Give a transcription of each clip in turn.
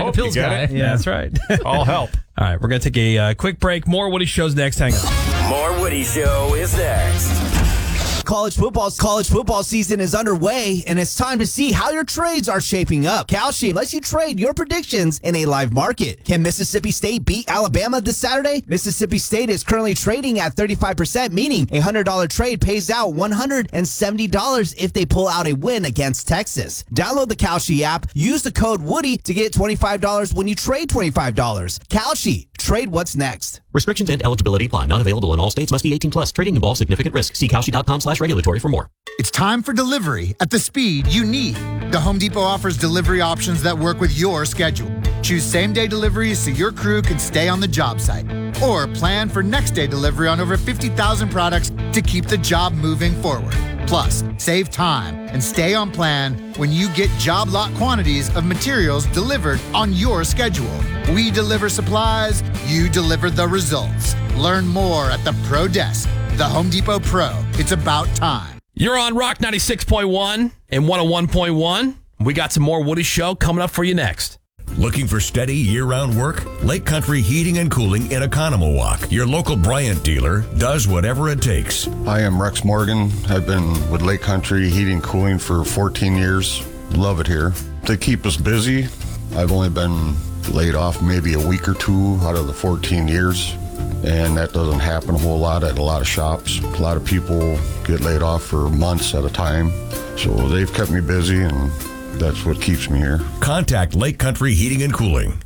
Bag of pills guy. Yeah, that's right. All help. All right, we're going to take a quick break. More Woody Show's next. Hang on. More Woody Show is next. College football season is underway, and it's time to see how your trades are shaping up. Kalshi lets you trade your predictions in a live market. Can Mississippi State beat Alabama this Saturday? Mississippi State is currently trading at 35%, meaning a $100 trade pays out $170 if they pull out a win against Texas. Download the Kalshi app. Use the code Woody to get $25 when you trade $25. Kalshi. Trade what's next. Restrictions and eligibility apply. Not available in all states. Must be 18 plus. Trading involves significant risk. See Kalshi.com/regulatory for more. It's time for delivery at the speed you need. The Home Depot offers delivery options that work with your schedule. Choose same-day deliveries so your crew can stay on the job site. Or plan for next-day delivery on over 50,000 products to keep the job moving forward. Plus, save time and stay on plan when you get job lot quantities of materials delivered on your schedule. We deliver supplies, you deliver the results. Learn more at the Pro Desk. The Home Depot Pro. It's about time. You're on Rock 96.1 and 101.1. We got some more Woody Show coming up for you next. Looking for steady year-round work? Lake Country Heating and Cooling in Oconomowoc. Your local Bryant dealer does whatever it takes. Hi, I'm Rex Morgan. I've been with Lake Country Heating and Cooling for 14 years. Love it here. They keep us busy. I've only been laid off maybe a week or two out of the 14 years. And that doesn't happen a whole lot at a lot of shops. A lot of people get laid off for months at a time. So they've kept me busy, and that's what keeps me here. Contact Lake Country Heating and Cooling.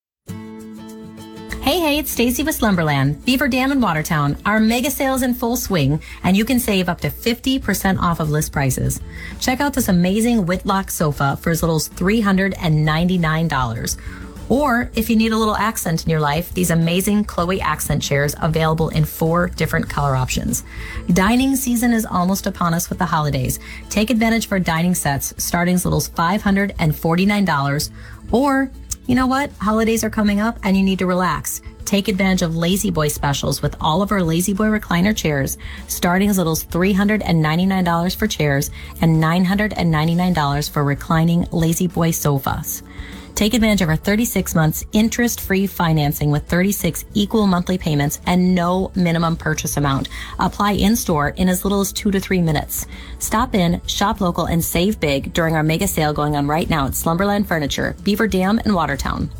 Hey, it's Stacy with Slumberland, Beaver Dam in Watertown. Our mega sale is in full swing, and you can save up to 50% off of list prices. Check out this amazing Whitlock sofa for as little as $399. Or if you need a little accent in your life, these amazing Chloe accent chairs available in 4 different color options. Dining season is almost upon us with the holidays. Take advantage for dining sets starting as little as $549. Or, you know what? Holidays are coming up and you need to relax. Take advantage of Lazy Boy specials with all of our Lazy Boy recliner chairs, starting as little as $399 for chairs and $999 for reclining Lazy Boy sofas. Take advantage of our 36 months interest-free financing with 36 equal monthly payments and no minimum purchase amount. Apply in-store in as little as 2 to 3 minutes. Stop in, shop local, and save big during our mega sale going on right now at Slumberland Furniture, Beaver Dam, and Watertown.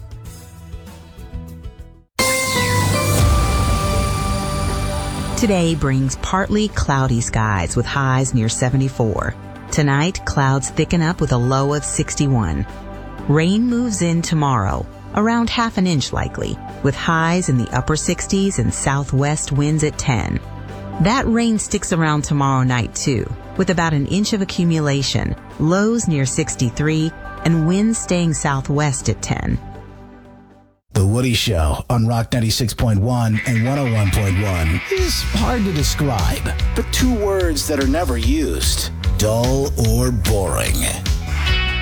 Today brings partly cloudy skies with highs near 74. Tonight, clouds thicken up with a low of 61. Rain moves in tomorrow, around half an inch likely, with highs in the upper 60s and southwest winds at 10. That rain sticks around tomorrow night too, with about an inch of accumulation, lows near 63, and winds staying southwest at 10. The Woody Show on Rock 96.1 and 101.1 is hard to describe, but 2 words that are never used: dull or boring.